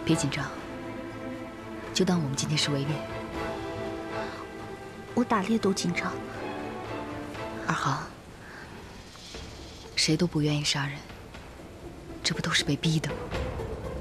别紧张，就当我们今天是围猎。 我打猎都紧张。 二航，谁都不愿意杀人，这不都是被逼的吗？